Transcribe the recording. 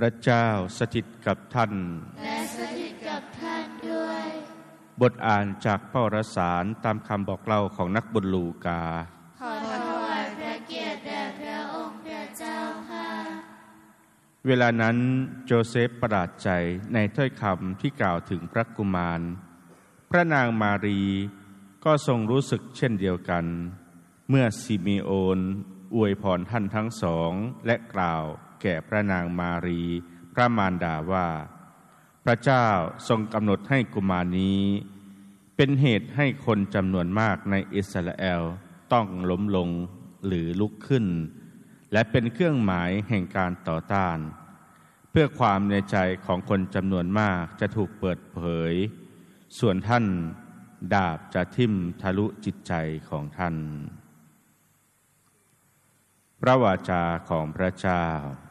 ระเจ้าสถิตกับท่านและสถิตกับท่านด้วยบทอ่านจากพระวารสารตามคำบอกเล่าของนักบุญลูกาขอถวายพระเกียรติแด่พระองค์พระเจ้าค่ะเวลานั้นโจเซฟประหลาดใจในถ้อยคำที่กล่าวถึงพระกุมารพระนางมารีก็ทรงรู้สึกเช่นเดียวกันเมื่อซิเมโอนอวยพรท่านทั้งสองและกล่าวแก่พระนางมารีพระมารดาว่าพระเจ้าทรงกำหนดให้กุมารนี้เป็นเหตุให้คนจำนวนมากในอิสราเอลต้องล้มลงหรือลุกขึ้นและเป็นเครื่องหมายแห่งการต่อต้านเพื่อความในใจของคนจำนวนมากจะถูกเปิดเผยส่วนท่านดาบจะทิ่มทะลุจิตใจของท่านพระวาจาของพระเจ้า